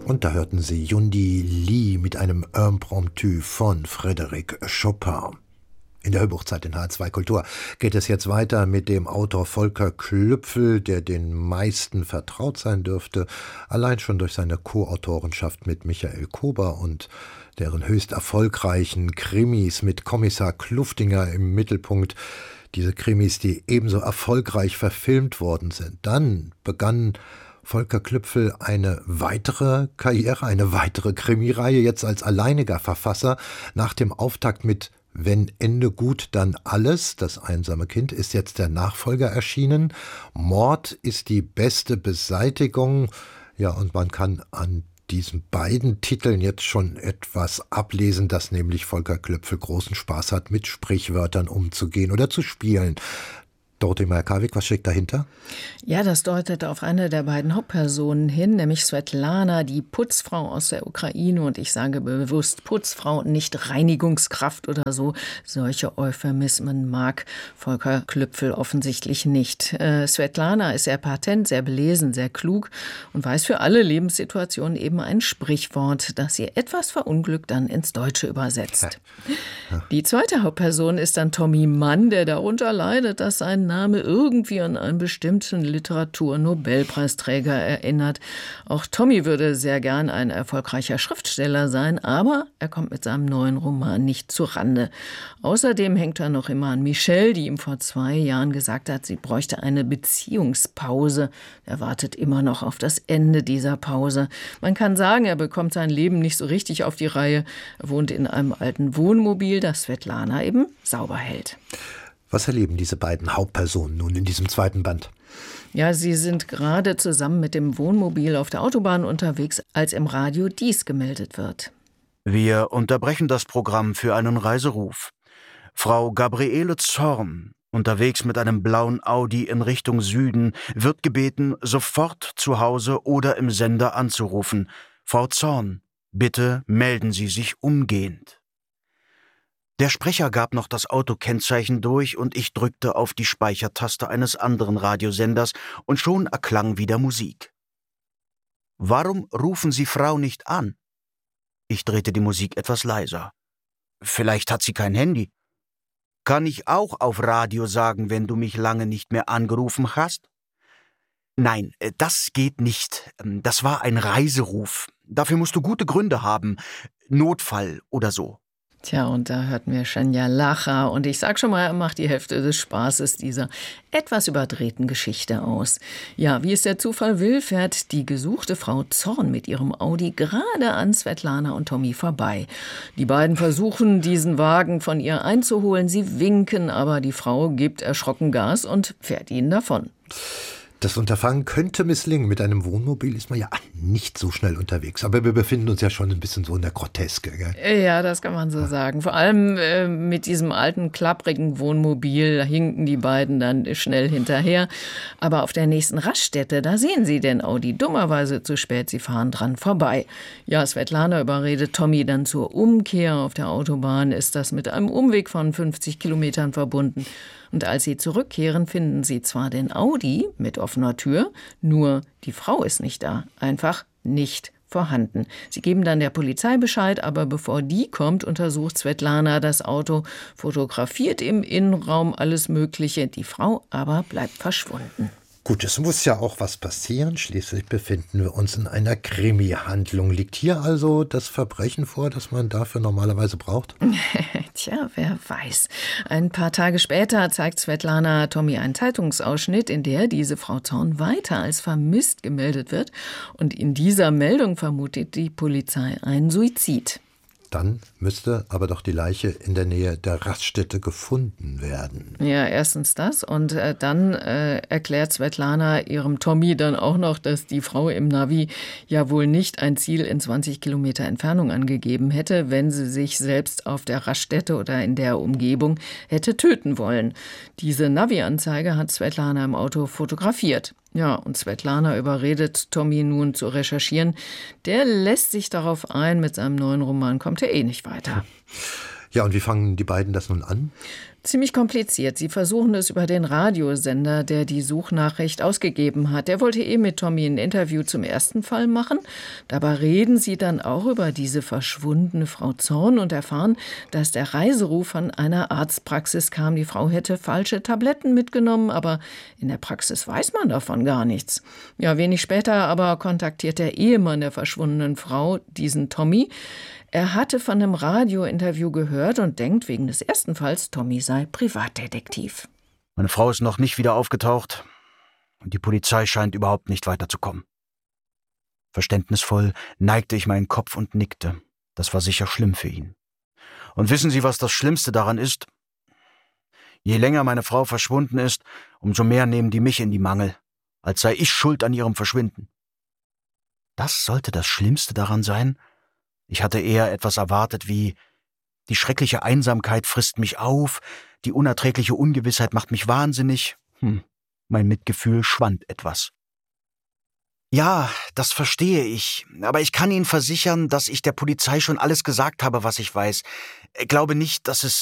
Und da hörten Sie Yundi Lee mit einem Impromptu von Frédéric Chopin. In der Hörbuchzeit in H2 Kultur geht es jetzt weiter mit dem Autor Volker Klüpfel, der den meisten vertraut sein dürfte, allein schon durch seine Co-Autorenschaft mit Michael Kober und deren höchst erfolgreichen Krimis mit Kommissar Kluftinger im Mittelpunkt. Diese Krimis, die ebenso erfolgreich verfilmt worden sind. Dann begann Volker Klüpfel eine weitere Karriere, eine weitere Krimireihe, jetzt als alleiniger Verfasser. Nach dem Auftakt mit Wenn Ende gut, dann alles, das einsame Kind, ist jetzt der Nachfolger erschienen. Mord ist die beste Beseitigung. Ja, und man kann an diesen beiden Titeln jetzt schon etwas ablesen, dass nämlich Volker Klüpfel großen Spaß hat, mit Sprichwörtern umzugehen oder zu spielen. Dorothee Meyer-Karwig, was steckt dahinter? Ja, das deutet auf eine der beiden Hauptpersonen hin, nämlich Svetlana, die Putzfrau aus der Ukraine. Und ich sage bewusst Putzfrau, nicht Reinigungskraft oder so. Solche Euphemismen mag Volker Klüpfel offensichtlich nicht. Svetlana ist sehr patent, sehr belesen, sehr klug und weiß für alle Lebenssituationen eben ein Sprichwort, das sie etwas verunglückt dann ins Deutsche übersetzt. Ja. Die zweite Hauptperson ist dann Tommy Mann, der darunter leidet, dass sein Name irgendwie an einen bestimmten Literatur-Nobelpreisträger erinnert. Auch Tommy würde sehr gern ein erfolgreicher Schriftsteller sein, aber er kommt mit seinem neuen Roman nicht zurande. Außerdem hängt er noch immer an Michelle, die ihm vor 2 Jahren gesagt hat, sie bräuchte eine Beziehungspause. Er wartet immer noch auf das Ende dieser Pause. Man kann sagen, er bekommt sein Leben nicht so richtig auf die Reihe. Er wohnt in einem alten Wohnmobil, das Svetlana eben sauber hält. Was erleben diese beiden Hauptpersonen nun in diesem zweiten Band? Ja, sie sind gerade zusammen mit dem Wohnmobil auf der Autobahn unterwegs, als im Radio dies gemeldet wird. Wir unterbrechen das Programm für einen Reiseruf. Frau Gabriele Zorn, unterwegs mit einem blauen Audi in Richtung Süden, wird gebeten, sofort zu Hause oder im Sender anzurufen. Frau Zorn, bitte melden Sie sich umgehend. Der Sprecher gab noch das Autokennzeichen durch und ich drückte auf die Speichertaste eines anderen Radiosenders und schon erklang wieder Musik. »Warum rufen Sie Frau nicht an?« Ich drehte die Musik etwas leiser. »Vielleicht hat sie kein Handy.« »Kann ich auch auf Radio sagen, wenn du mich lange nicht mehr angerufen hast?« »Nein, das geht nicht. Das war ein Reiseruf. Dafür musst du gute Gründe haben. Notfall oder so.« Tja, und da hörten wir Schenja Lacher. Und ich sag schon mal, er macht die Hälfte des Spaßes dieser etwas überdrehten Geschichte aus. Ja, wie es der Zufall will, fährt die gesuchte Frau Zorn mit ihrem Audi gerade an Svetlana und Tommy vorbei. Die beiden versuchen, diesen Wagen von ihr einzuholen. Sie winken, aber die Frau gibt erschrocken Gas und fährt ihnen davon. Das Unterfangen könnte misslingen. Mit einem Wohnmobil ist man ja nicht so schnell unterwegs. Aber wir befinden uns ja schon ein bisschen so in der Groteske. Gell? Ja, das kann man so sagen. Vor allem mit diesem alten, klapprigen Wohnmobil hinken die beiden dann schnell hinterher. Aber auf der nächsten Raststätte, da sehen sie den Audi dummerweise zu spät. Sie fahren dran vorbei. Ja, Svetlana überredet Tommy dann zur Umkehr. Auf der Autobahn ist das mit einem Umweg von 50 Kilometern verbunden. Und als sie zurückkehren, finden sie zwar den Audi mit offener Tür, nur die Frau ist nicht da, einfach nicht vorhanden. Sie geben dann der Polizei Bescheid, aber bevor die kommt, untersucht Svetlana das Auto, fotografiert im Innenraum alles Mögliche, die Frau aber bleibt verschwunden. Gut, es muss ja auch was passieren. Schließlich befinden wir uns in einer Krimi-Handlung. Liegt hier also das Verbrechen vor, das man dafür normalerweise braucht? Tja, wer weiß. Ein paar Tage später zeigt Svetlana Tommy einen Zeitungsausschnitt, in der diese Frau Zorn weiter als vermisst gemeldet wird. Und in dieser Meldung vermutet die Polizei einen Suizid. Dann müsste aber doch die Leiche in der Nähe der Raststätte gefunden werden. Ja, erstens das und dann erklärt Svetlana ihrem Tommy dann auch noch, dass die Frau im Navi ja wohl nicht ein Ziel in 20 Kilometer Entfernung angegeben hätte, wenn sie sich selbst auf der Raststätte oder in der Umgebung hätte töten wollen. Diese Navi-Anzeige hat Svetlana im Auto fotografiert. Ja, und Svetlana überredet Tommy nun zu recherchieren. Der lässt sich darauf ein, mit seinem neuen Roman kommt er eh nicht weiter. Ja, und wie fangen die beiden das nun an? Ziemlich kompliziert. Sie versuchen es über den Radiosender, der die Suchnachricht ausgegeben hat. Der wollte mit Tommy ein Interview zum ersten Fall machen. Dabei reden sie dann auch über diese verschwundene Frau Zorn und erfahren, dass der Reiseruf von einer Arztpraxis kam. Die Frau hätte falsche Tabletten mitgenommen, aber in der Praxis weiß man davon gar nichts. Ja, wenig später aber kontaktiert der Ehemann der verschwundenen Frau diesen Tommy. Er hatte von einem Radiointerview gehört und denkt wegen des ersten Falls, Tommy sei Privatdetektiv. Meine Frau ist noch nicht wieder aufgetaucht und die Polizei scheint überhaupt nicht weiterzukommen. Verständnisvoll neigte ich meinen Kopf und nickte. Das war sicher schlimm für ihn. Und wissen Sie, was das Schlimmste daran ist? Je länger meine Frau verschwunden ist, umso mehr nehmen die mich in die Mangel, als sei ich schuld an ihrem Verschwinden. Das sollte das Schlimmste daran sein? Ich hatte eher etwas erwartet wie: die schreckliche Einsamkeit frisst mich auf, die unerträgliche Ungewissheit macht mich wahnsinnig. Mein Mitgefühl schwand etwas. Ja, das verstehe ich, aber ich kann Ihnen versichern, dass ich der Polizei schon alles gesagt habe, was ich weiß. Ich glaube nicht, dass es